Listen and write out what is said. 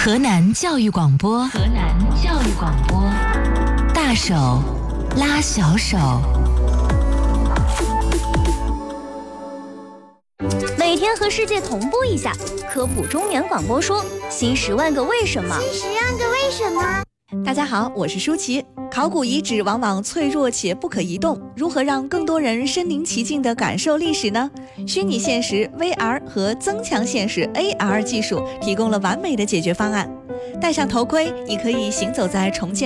河南教育广播，大手拉小手。 每天和世界同步一下，科普中原广播说新10万个为什么。 大家好，我是舒淇。考古遗址往往脆弱且不可移动，如何让更多人身临其境地感受历史呢？虚拟现实 VR 和增强现实 AR 技术提供了完美的解决方案。戴上头盔，你可以行走在重建